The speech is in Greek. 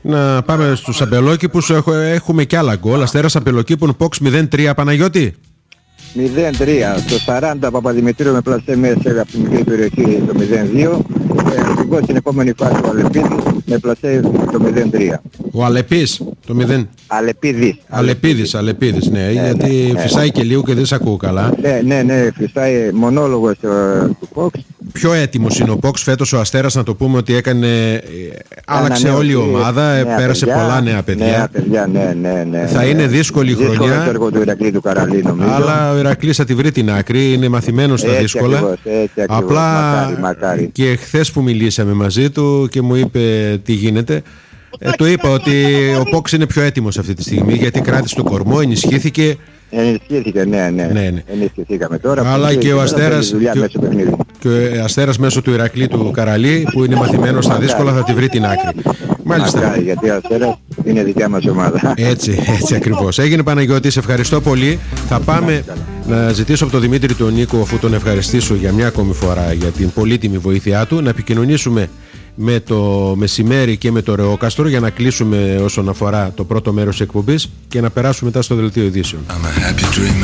Να πάμε στους Αμπελόκηπους. Έχουμε και άλλα γκολ. Αστέρας Αμπελοκήπων Ποξ 0-3. Παναγιώτη. 0-3. Στο 40 Παπαδημητρίου με πλασέ μέσα από τη μικρή περιοχή το 0-2. Ευτυχώς στην επόμενη φάση ο Αλεπίδης με πλασέ το 0-3. Ο Αλεπής το 0. Αλεπίδης, ναι, γιατί φυσάει και λίγο και δεν σε ακούω καλά. Ναι, φυσάει μονόλογος του Ποξ. Πιο έτοιμος είναι ο Ποξ φέτος ο Αστέρας, να το πούμε ότι άλλαξε όλη η ομάδα, πέρασε πολλά νέα παιδιά. Ναι. Θα είναι δύσκολη χρονιά. Δύσκολο το έργο του Ηρακλή του Καραλή, νομίζω. Αλλά ο Ηρακλής θα τη βρει την άκρη, είναι μαθημένος στα δύσκολα. Έτσι ακριβώς. Απλά μακάρι. Και χθες που μιλήσαμε μαζί του και μου είπε τι γίνεται, του είπα ότι ο Ποξ είναι πιο έτοιμος αυτή τη στιγμή, γιατί κράτησε το κορμό, ενισχύθηκε. Ναι. Ενισχυθήκαμε τώρα. Αλλά και ο Αστέρας μέσω του Ηρακλή του Καραλή, που είναι μαθημένος στα δύσκολα, θα τη βρει την άκρη. Μάλιστα. Γιατί ο Αστέρας είναι δικιά μας ομάδα. Έτσι ακριβώς. Έγινε, Παναγιώτη, σε ευχαριστώ πολύ. Θα πάμε να ζητήσω από τον Δημήτρη τον Νίκο, αφού τον ευχαριστήσω για μια ακόμη φορά για την πολύτιμη βοήθειά του, να επικοινωνήσουμε με το μεσημέρι και με το Ρεόκαστρο για να κλείσουμε όσον αφορά το πρώτο μέρος της εκπομπής και να περάσουμε μετά στο δελτίο ειδήσεων.